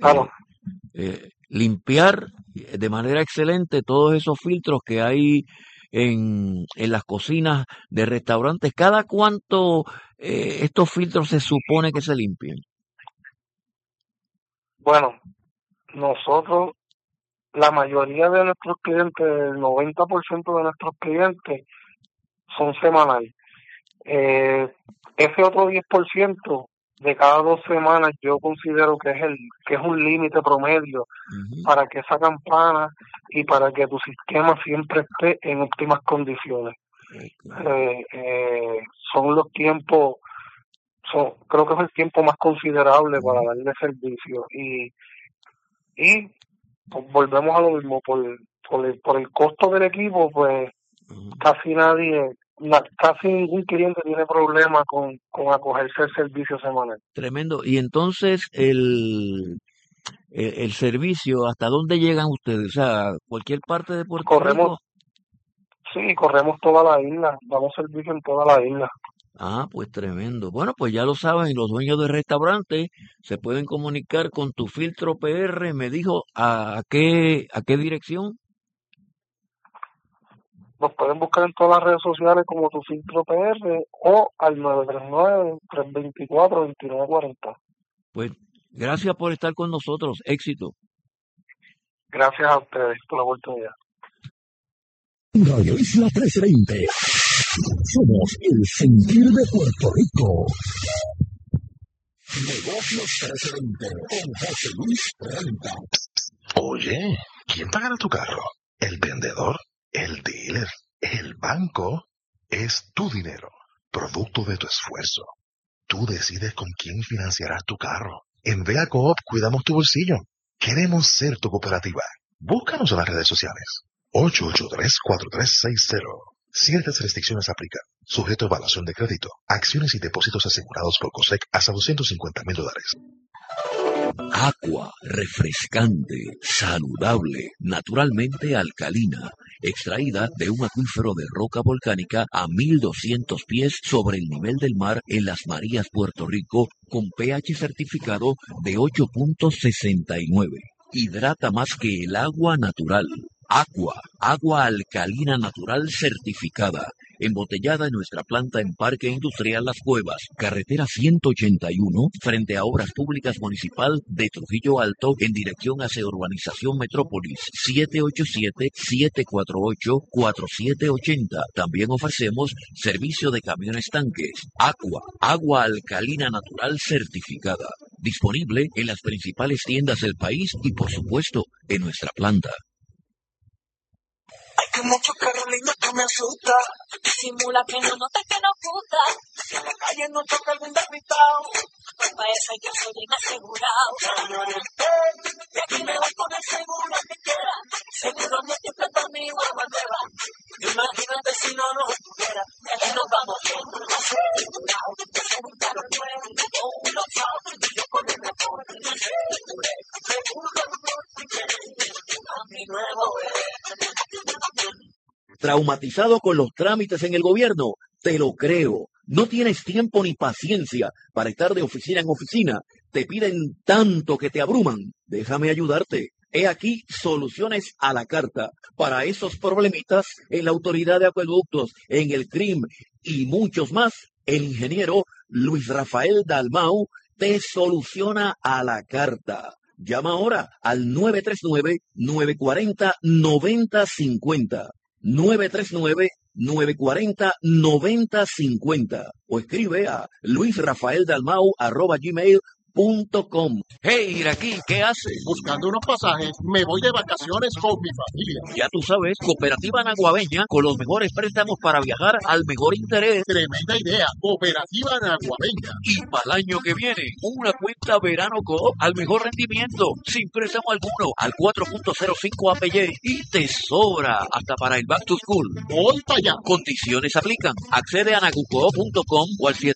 Claro. Limpiar de manera excelente todos esos filtros que hay en las cocinas de restaurantes. ¿Cada cuánto estos filtros se supone que se limpien? Bueno, nosotros, la mayoría de nuestros clientes, el 90% de nuestros clientes son semanales. Ese otro 10% de cada 2 semanas yo considero que es un límite promedio para que esa campana y para que tu sistema siempre esté en óptimas condiciones. Son los tiempos, creo que es el tiempo más considerable para darle servicio y pues volvemos a lo mismo, por el costo del equipo, pues casi ningún cliente tiene problema con acogerse al servicio semanal. Tremendo. Y entonces el servicio, ¿hasta dónde llegan ustedes? O sea, cualquier parte de Puerto Rico. Sí, corremos toda la isla, damos servicio en toda la isla. Ah, pues tremendo. Bueno, pues ya lo saben, los dueños de restaurantes se pueden comunicar con Tu Filtro PR. Me dijo, ¿a qué dirección? Nos pueden buscar en todas las redes sociales como Tu Filtro PR o al 939-324-2940. Pues gracias por estar con nosotros. Éxito. Gracias a ustedes por la oportunidad. Radio Isla 1320. Somos el sentir de Puerto Rico. Negocios 1320 con José Luis Renta. Oye, ¿quién pagará tu carro? ¿El vendedor? ¿El dealer? ¿El banco? Es tu dinero, producto de tu esfuerzo. Tú decides con quién financiarás tu carro. En Vea Coop cuidamos tu bolsillo. Queremos ser tu cooperativa. Búscanos en las redes sociales. 883-4360. Ciertas restricciones aplican. Sujeto a evaluación de crédito. Acciones y depósitos asegurados por COSEC hasta $250,000. Aqua, refrescante, saludable, naturalmente alcalina, extraída de un acuífero de roca volcánica a 1200 pies sobre el nivel del mar en Las Marías, Puerto Rico, con pH certificado de 8.69. Hidrata más que el agua natural. Aqua, agua alcalina natural certificada, embotellada en nuestra planta en Parque Industrial Las Cuevas, carretera 181, frente a Obras Públicas Municipal de Trujillo Alto, en dirección hacia Urbanización Metrópolis, 787-748-4780. También ofrecemos servicio de camiones tanques. Aqua, agua alcalina natural certificada, disponible en las principales tiendas del país y, por supuesto, en nuestra planta. Hay mucho Carolina que me asusta. Disimula que no nota que nos gusta. Si en la calle no choca algún despistado, pues para eso hay que ser bien asegurado. Y aquí me voy con el seguro que quiera. Seguro no te presta mi guagua nueva. Imagínate si no nos estuviera. Aquí nos vamos siempre asegurados. Seguro que lo nuevo, con unos chavos. Y yo con el mejor. Seguro a mi nuevo ¿Traumatizado con los trámites en el gobierno? Te lo creo. No tienes tiempo ni paciencia para estar de oficina en oficina. Te piden tanto que te abruman. Déjame ayudarte. He aquí soluciones a la carta para esos problemitas en la Autoridad de Acueductos, en el CRIM y muchos más. El ingeniero Luis Rafael Dalmau te soluciona a la carta. Llama ahora al 939-940-9050. 939-940-9050 o escribe a luisrafaeldalmau@gmail.com. Hey, Iraquí, ¿qué haces? Buscando unos pasajes, me voy de vacaciones con mi familia. Ya tú sabes, Cooperativa Naguabeña, con los mejores préstamos para viajar al mejor interés. Tremenda idea, Cooperativa Naguabeña. Y para el año que viene, una cuenta Verano Coop al mejor rendimiento, sin préstamo alguno, al 4.05 APY y te sobra hasta para el Back to School. Voy para allá. Condiciones aplican. Accede a nagucoop.com o al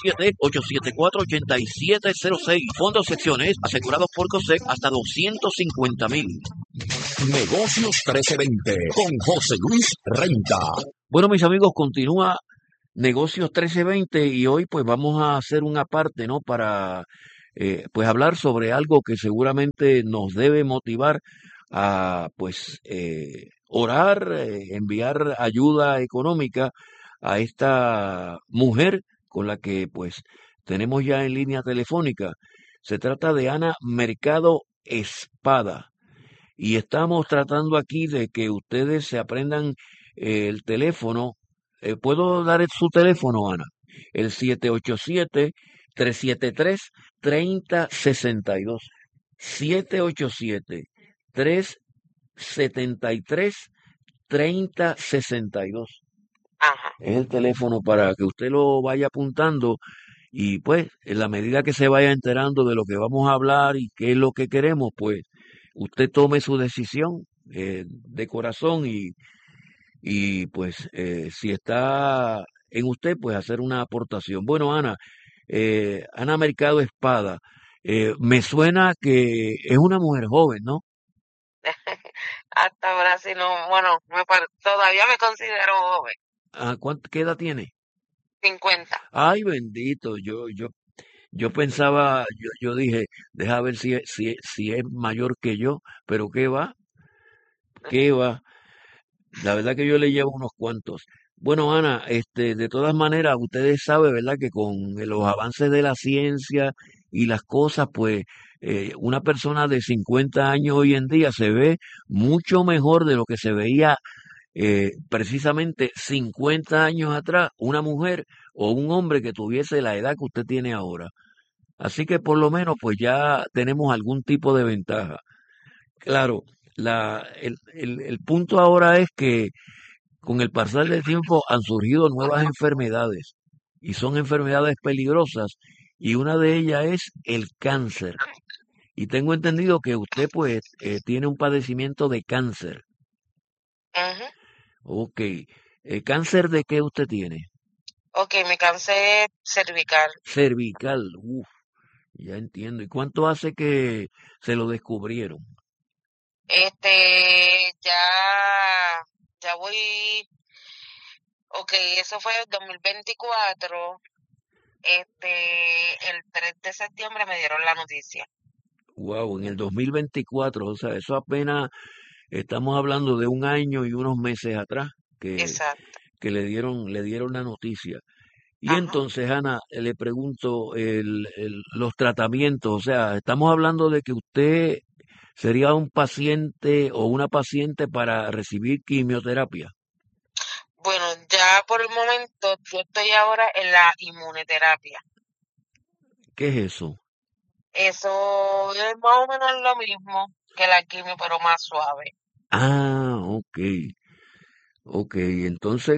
787-874-8706. Fondos secciones asegurados por COSEC hasta $250,000. Negocios 1320 con José Luis Renta. Bueno, mis amigos, continúa Negocios 1320 y hoy pues vamos a hacer una parte, ¿no? Para pues hablar sobre algo que seguramente nos debe motivar a pues orar, enviar ayuda económica a esta mujer con la que pues tenemos ya en línea telefónica. Se trata de Ana Mercado Espada y estamos tratando aquí de que ustedes se aprendan el teléfono. ¿Puedo dar su teléfono, Ana? El 787-373-3062. 787-373-3062. Ajá. Es el teléfono para que usted lo vaya apuntando y pues en la medida que se vaya enterando de lo que vamos a hablar y qué es lo que queremos, pues usted tome su decisión de corazón y pues si está en usted, pues hacer una aportación. Bueno, Ana, Ana Mercado Espada, me suena que es una mujer joven, ¿no? Hasta ahora sí no, bueno, todavía me considero joven. Ah, ¿qué edad tiene? 50. Ay, bendito, yo pensaba, yo dije, deja ver si es mayor que yo, pero qué va. La verdad que yo le llevo unos cuantos. Bueno, Ana, de todas maneras, ustedes saben, ¿verdad? Que con los avances de la ciencia y las cosas, pues, una persona de 50 años hoy en día se ve mucho mejor de lo que se veía precisamente 50 años atrás, una mujer o un hombre que tuviese la edad que usted tiene ahora. Así que por lo menos, pues ya tenemos algún tipo de ventaja. Claro, el punto ahora es que con el pasar del tiempo han surgido nuevas enfermedades y son enfermedades peligrosas y una de ellas es el cáncer. Y tengo entendido que usted pues tiene un padecimiento de cáncer. Ujú. Ok. ¿Cáncer de qué usted tiene? Ok, mi cáncer cervical. Cervical. Uf, ya entiendo. ¿Y cuánto hace que se lo descubrieron? Ya voy, ok, eso fue el 2024. El 3 de septiembre me dieron la noticia. Wow, en el 2024, o sea, eso apenas estamos hablando de un año y unos meses atrás Exacto. que le dieron la noticia. Y Ajá. entonces, Ana, le pregunto, los tratamientos, o sea, estamos hablando de que usted sería un paciente o una paciente para recibir quimioterapia. Bueno, ya por el momento yo estoy ahora en la inmunoterapia. ¿Qué es eso? Eso es más o menos lo mismo que la quimio, pero más suave. Ah, ok, ok. Entonces,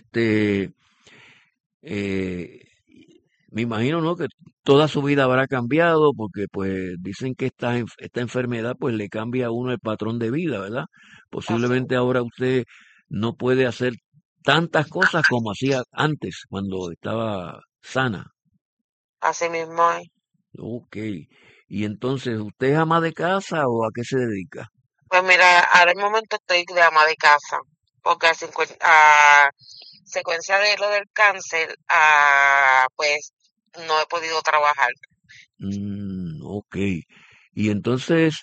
eh, me imagino, ¿no? Que toda su vida habrá cambiado porque, pues, dicen que esta enfermedad, pues, le cambia a uno el patrón de vida, ¿verdad? Así, Posiblemente ahora usted no puede hacer tantas cosas como hacía antes, cuando estaba sana. así mismo es. Ok. Y entonces, ¿usted es ama de casa o a qué se dedica? Pues mira, ahora el momento estoy de ama de casa, porque a secuencia de lo del cáncer, pues no he podido trabajar. Ok. Y entonces,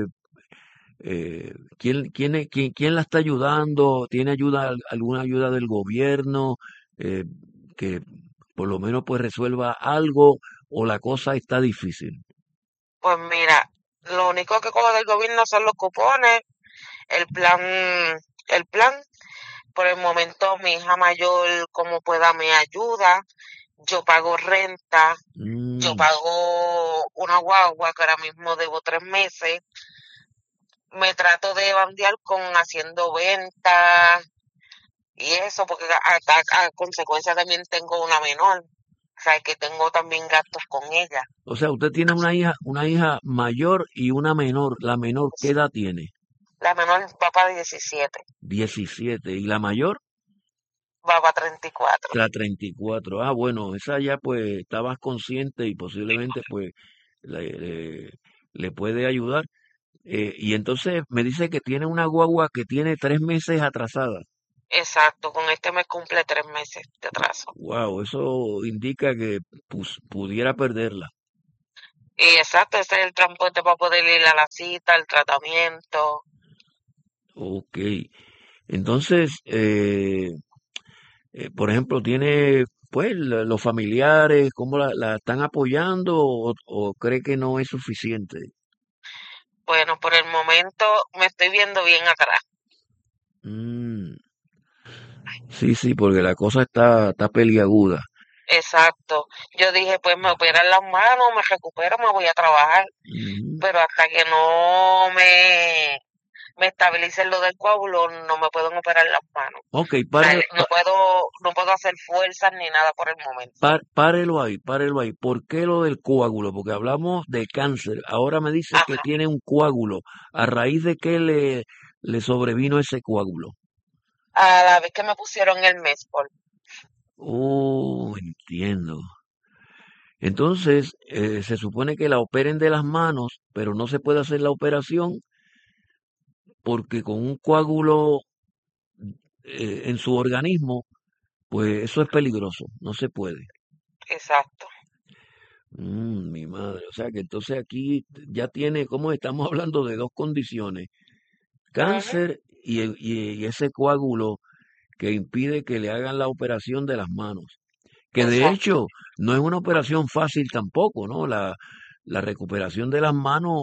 ¿quién la está ayudando? ¿Tiene alguna ayuda del gobierno eh, que por lo menos pues resuelva algo o la cosa está difícil? Pues mira, lo único que cojo del gobierno son los cupones, el plan. Por el momento mi hija mayor como pueda me ayuda, yo pago renta, yo Mm, pago una guagua que ahora mismo debo 3 meses, me trato de bandear con haciendo ventas y eso, porque a consecuencia también tengo una menor, o sea que tengo también gastos con ella. o sea, usted tiene una hija mayor y una menor. La menor, ¿qué edad tiene? La menor va para 17, 17. ¿Y la mayor? va para 34. La 34. Ah, bueno, esa ya pues está más consciente y posiblemente pues le, le- le puede ayudar. Y entonces me dice que tiene una guagua que tiene 3 meses atrasada. Exacto, con este me cumple 3 meses de atraso. Wow, eso indica que pudiera perderla. Y exacto, ese es el transporte para poder ir a la cita, el tratamiento. Ok. Entonces, por ejemplo, tiene, pues, los familiares, ¿cómo la están apoyando o cree que no es suficiente? Bueno, por el momento me estoy viendo bien atrás. Mm, sí, sí, porque la cosa está peliaguda. Exacto. Yo dije, pues me operan las manos, me recupero, me voy a trabajar. Ujú. Pero hasta que no me estabilicen lo del coágulo, no me pueden operar las manos. Ok, O sea, no puedo hacer fuerzas ni nada por el momento. párelo ahí. ¿Por qué lo del coágulo? Porque hablamos de cáncer. Ahora me dice que Ajá. tiene un coágulo. ¿A raíz de qué le sobrevino ese coágulo? A la vez que me pusieron el Mespol. Oh, entiendo. Entonces, se supone que la operen de las manos, pero no se puede hacer la operación porque con un coágulo en su organismo, pues eso es peligroso, no se puede. Exacto. Mi madre, o sea que entonces aquí ya tiene, como estamos hablando de dos condiciones, Ujú. cáncer y ese coágulo que impide que le hagan la operación de las manos, que de Exacto. hecho no es una operación fácil tampoco, ¿no? La recuperación de las manos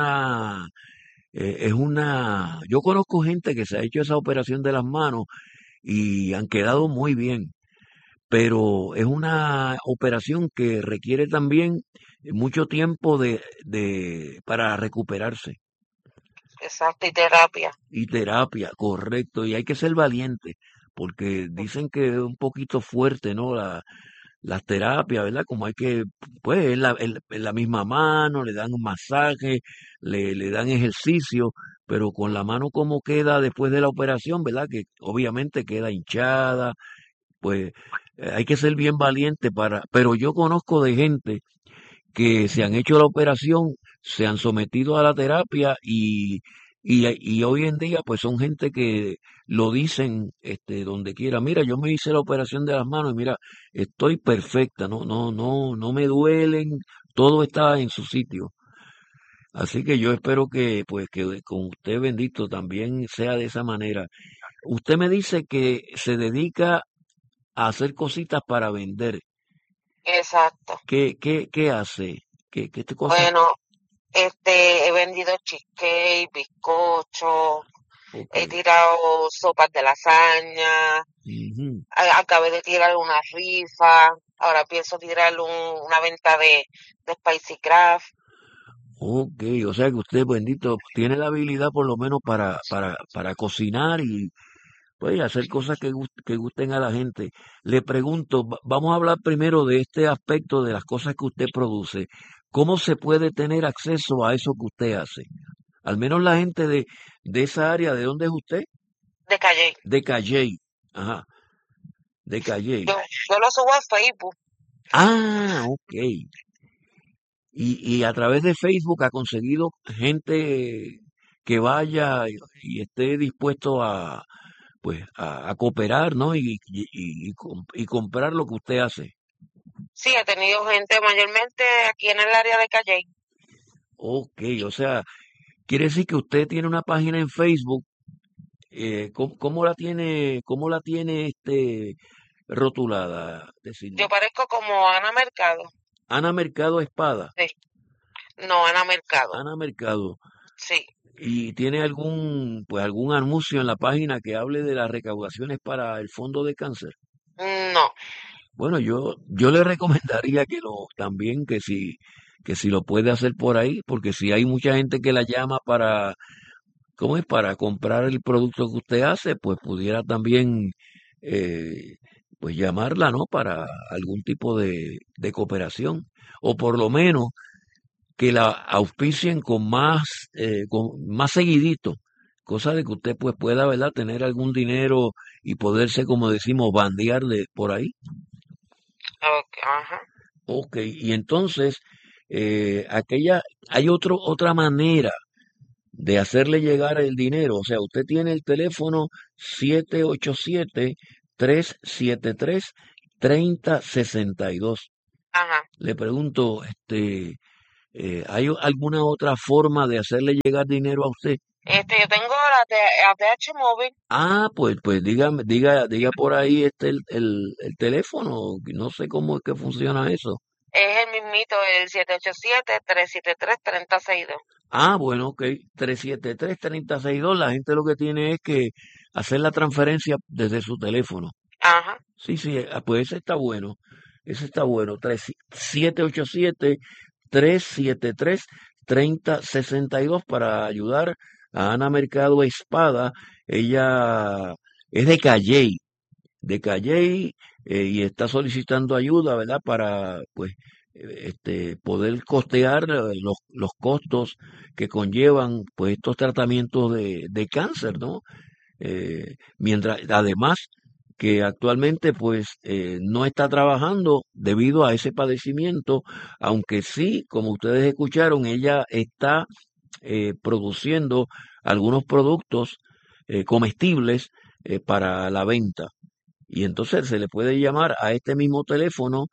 yo conozco gente que se ha hecho esa operación de las manos y han quedado muy bien, pero es una operación que requiere también mucho tiempo para recuperarse Exacto. Y terapia. y terapia, correcto, y hay que ser valiente, porque dicen que es un poquito fuerte, ¿no? Las terapias, ¿verdad? Como hay que, pues, en la misma mano, le dan un masaje, le dan ejercicio, pero con la mano como queda después de la operación, ¿verdad? Que obviamente queda hinchada, pues hay que ser bien valiente pero yo conozco de gente que se han hecho la operación, se han sometido a la terapia y hoy en día pues son gente que lo dicen donde quiera, mira, yo me hice la operación de las manos y mira, estoy perfecta, no me duelen, todo está en su sitio. Así que yo espero que pues que con usted bendito también sea de esa manera. Usted me dice que se dedica a hacer cositas para vender. Exacto. ¿Qué hace? ¿Qué cosas? Bueno, he vendido cheesecake, bizcocho, Ok. he tirado sopas de lasaña, Ujú. acabé de tirar una rifa, ahora pienso tirar una venta de Spicy Craft. Ok, o sea que usted, bendito, tiene la habilidad por lo menos para cocinar y pues, hacer cosas que gusten a la gente. Le pregunto, vamos a hablar primero de este aspecto de las cosas que usted produce. ¿Cómo se puede tener acceso a eso que usted hace? Al menos la gente de esa área, ¿de dónde es usted? De Calle. De Calley. Ajá, de Yo, Calley. yo lo subo a Facebook. Ah, ok. Y a través de Facebook ha conseguido gente que vaya y esté dispuesto pues, a cooperar, ¿no? Y comprar lo que usted hace. Sí, he tenido gente mayormente aquí en el área de Calle. Ok, o sea, quiere decir que usted tiene una página en Facebook. ¿Cómo la tiene rotulada? Es decir, Yo parezco como Ana Mercado. Ana Mercado Espada. Sí, no, Ana Mercado. Ana Mercado. Sí, ¿Y tiene algún anuncio en la página que hable de las recaudaciones para el fondo de cáncer? no, Bueno, yo le recomendaría también que si lo puede hacer por ahí, porque si hay mucha gente que la llama ¿cómo es? Para comprar el producto que usted hace, pues pudiera también, pues llamarla, ¿no? Para algún tipo de cooperación. O por lo menos que la auspicien con más seguidito, cosa de que usted pues pueda, ¿verdad? Tener algún dinero y poderse, como decimos, bandear por ahí. ok, ajá. Ok, y entonces, hay otra manera de hacerle llegar el dinero. O sea, usted tiene el teléfono 787-373-3062. Ajá. Le pregunto, ¿Hay alguna otra forma de hacerle llegar dinero a usted? Yo tengo la ATH móvil, Pues diga por ahí el teléfono, no sé cómo es que funciona eso. es el mismito, el 787-373-3062. Bueno, ok, 373-3062, la gente lo que tiene es que hacer la transferencia desde su teléfono. Ajá. Sí, pues ese está bueno, 787-373-3062 para ayudar a Ana Mercado Espada. Ella es de Calley, y está solicitando ayuda, ¿verdad? Para, pues, poder costear los costos que conllevan, pues, estos tratamientos de cáncer, ¿no? Mientras, además, que actualmente, pues, no está trabajando debido a ese padecimiento, aunque sí, como ustedes escucharon, ella está produciendo algunos productos comestibles para la venta. Y entonces se le puede llamar a este mismo teléfono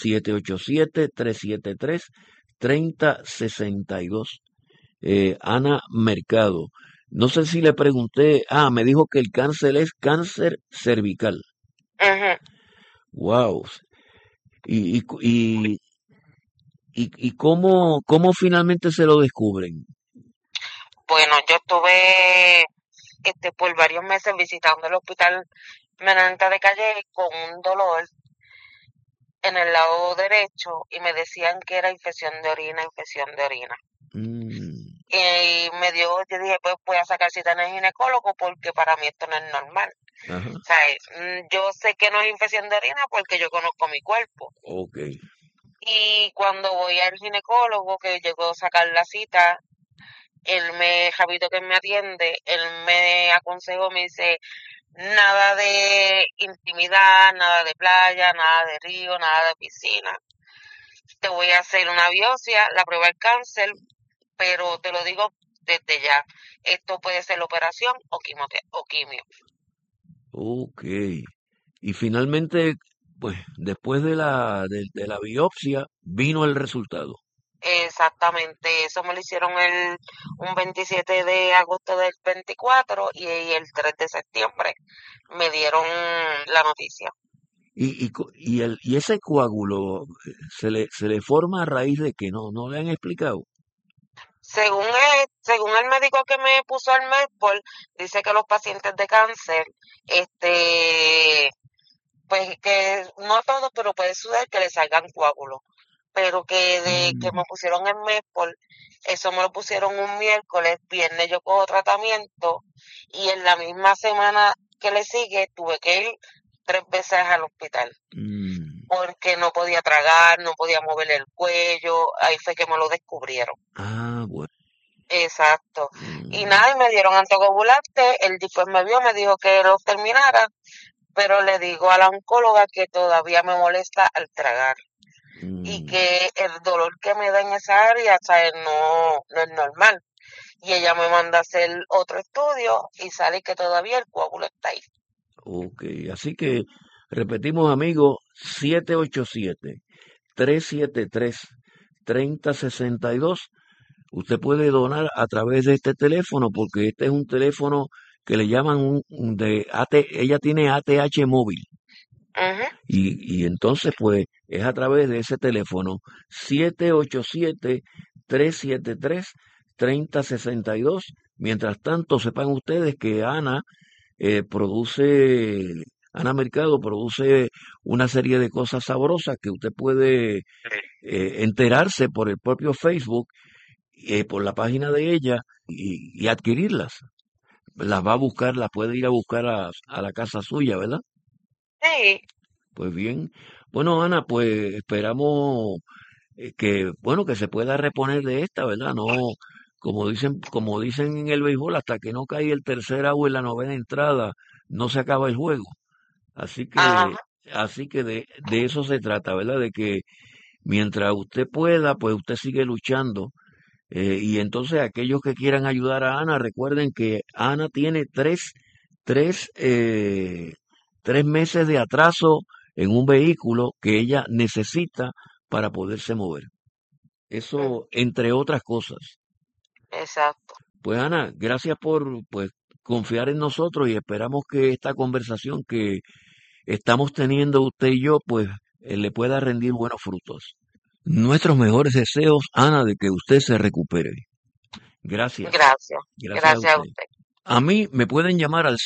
787-373-3062. Ana Mercado. No sé si le pregunté, me dijo que el cáncer es cáncer cervical. Ujú. Wow. ¿Y, y, y, y cómo finalmente se lo descubren? Bueno, yo estuve por varios meses visitando el hospital Menonita de Calle con un dolor en el lado derecho y me decían que era infección de orina. Mm, Y yo dije, pues voy a sacar cita en el ginecólogo porque para mí esto no es normal. ajá, ¿Sabes? Yo sé que no es infección de orina porque yo conozco mi cuerpo. ok. Y cuando voy al ginecólogo, que llegó a sacar la cita, Javito que me atiende, él me aconsejó, me dice, nada de intimidad, nada de playa, nada de río, nada de piscina. Te voy a hacer una biopsia, la prueba del cáncer, pero te lo digo desde ya, esto puede ser la operación o quimio. Ok. Y finalmente, pues después de la biopsia, vino el resultado. Exactamente, eso me lo hicieron un 27 de agosto del 24 y el 3 de septiembre me dieron la noticia. Y ese coágulo se le forma a raíz de que no le han explicado. Según el médico que me puso el Medpol, dice que los pacientes de cáncer, pues que no todos, pero puede suceder que le salgan coágulos. Pero que me pusieron el Medpol, eso me lo pusieron un miércoles, viernes yo cojo tratamiento y en la misma semana que le sigue tuve que ir 3 veces al hospital. Mm, Porque no podía tragar, no podía mover el cuello, ahí fue que me lo descubrieron. bueno. Exacto. Y Mm, nada, y me dieron anticoagulante, él después me vio, me dijo que lo terminara, pero le digo a la oncóloga que todavía me molesta al tragar y mm, que el dolor que me da en esa área, ¿sabes? No es normal. Y ella me manda a hacer otro estudio y sale que todavía el coágulo está ahí. ok, así que repetimos, amigos, 787-373-3062. Usted puede donar a través de este teléfono porque este es un teléfono que le llaman ella tiene ATH móvil. Ujú. Y entonces, pues, es a través de ese teléfono 787-373-3062. Mientras tanto, sepan ustedes que Ana Mercado produce una serie de cosas sabrosas que usted puede enterarse por el propio Facebook, por la página de ella y adquirirlas. Las va a buscar, las puede ir a buscar a la casa suya, ¿verdad? Sí, Pues bien, bueno, Ana, pues esperamos bueno, que se pueda reponer de esta, ¿verdad? No, como dicen en el béisbol, hasta que no cae el tercer out en la novena entrada, no se acaba el juego. Así que, ajá, así que de eso se trata, ¿verdad? De que mientras usted pueda, pues usted sigue luchando. Y entonces aquellos que quieran ayudar a Ana, recuerden que Ana tiene tres, eh, 3 meses de atraso en un vehículo que ella necesita para poderse mover. Eso, entre otras cosas. Exacto. Pues Ana, gracias por confiar en nosotros y esperamos que esta conversación que estamos teniendo usted y yo, le pueda rendir buenos frutos. Nuestros mejores deseos, Ana, de que usted se recupere. Gracias. Gracias. Gracias Gracias a a usted. usted. A mí me pueden llamar al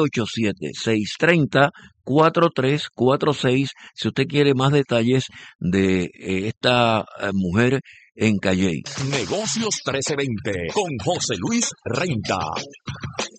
787-630-4346 si usted quiere más detalles de esta mujer en Calley. Negocios 1320 con José Luis Renta.